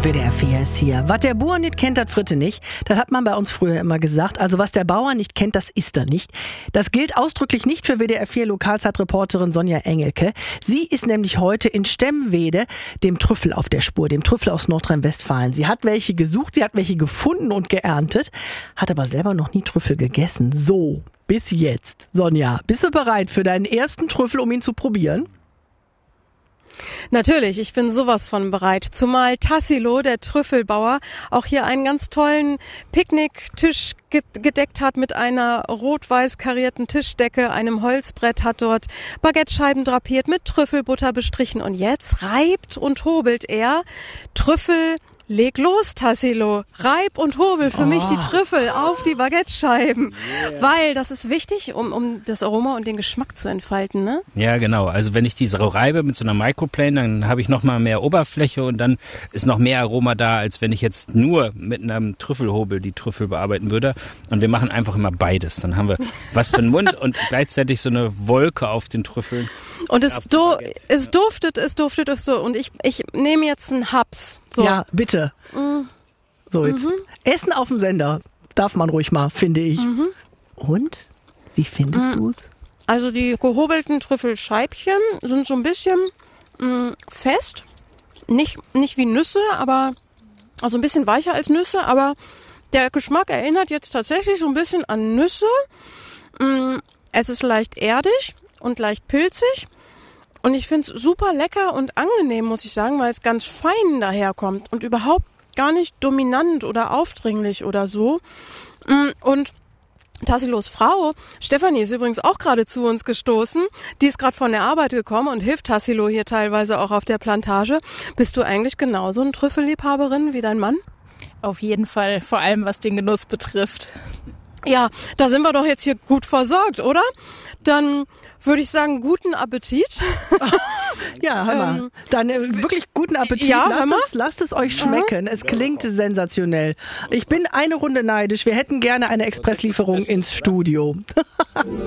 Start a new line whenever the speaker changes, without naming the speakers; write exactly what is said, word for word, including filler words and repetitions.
W D R vier ist hier. Was der Bauer nicht kennt, das Fritte nicht. Das hat man bei uns früher immer gesagt. Also was der Bauer nicht kennt, das isst er nicht. Das gilt ausdrücklich nicht für W D R vier Lokalzeitreporterin Sonja Engelke. Sie ist nämlich heute in Stemwede dem Trüffel auf der Spur, dem Trüffel aus Nordrhein-Westfalen. Sie hat welche gesucht, sie hat welche gefunden und geerntet, hat aber selber noch nie Trüffel gegessen. So, bis jetzt. Sonja, bist du bereit für deinen ersten Trüffel, um ihn zu probieren?
Natürlich, ich bin sowas von bereit. Zumal Tassilo, der Trüffelbauer, auch hier einen ganz tollen Picknicktisch gedeckt hat mit einer rot-weiß karierten Tischdecke, einem Holzbrett, hat dort Baguettescheiben drapiert, mit Trüffelbutter bestrichen. Und jetzt reibt und hobelt er Trüffel. Leg los, Tassilo. Reib und hobel für oh. mich die Trüffel auf die Baguettescheiben. Yeah. Weil das ist wichtig, um, um das Aroma und den Geschmack zu entfalten, ne?
Ja, genau. Also wenn ich diese reibe mit so einer Microplane, dann habe ich noch mal mehr Oberfläche und dann ist noch mehr Aroma da, als wenn ich jetzt nur mit einem Trüffelhobel die Trüffel bearbeiten würde. Und wir machen einfach immer beides. Dann haben wir was für den Mund und gleichzeitig so eine Wolke auf den Trüffeln.
Und es, do, es duftet, es duftet, es duftet. Und ich, ich nehme jetzt einen Haps. So.
Ja, bitte. Mm. So, jetzt. Mhm. Essen auf dem Sender darf man ruhig mal, finde ich. Mhm. Und? Wie findest mhm. du es?
Also die gehobelten Trüffelscheibchen sind so ein bisschen mh, fest. Nicht, nicht wie Nüsse, aber also ein bisschen weicher als Nüsse. Aber der Geschmack erinnert jetzt tatsächlich so ein bisschen an Nüsse. Mh, es ist leicht erdig und leicht pilzig. Und ich finde es super lecker und angenehm, muss ich sagen, weil es ganz fein daherkommt und überhaupt gar nicht dominant oder aufdringlich oder so. Und Tassilos Frau, Stefanie, ist übrigens auch gerade zu uns gestoßen. Die ist gerade von der Arbeit gekommen und hilft Tassilo hier teilweise auch auf der Plantage. Bist du eigentlich genauso eine Trüffelliebhaberin wie dein Mann?
Auf jeden Fall, vor allem was den Genuss betrifft.
Ja, da sind wir doch jetzt hier gut versorgt, oder? Dann würde ich sagen, guten Appetit.
Ja, hör mal. Ähm, Dann äh, wirklich guten Appetit.
Ja,
lasst, es, lasst es euch schmecken. Es klingt sensationell. Ich bin eine Runde neidisch. Wir hätten gerne eine Expresslieferung ins Studio.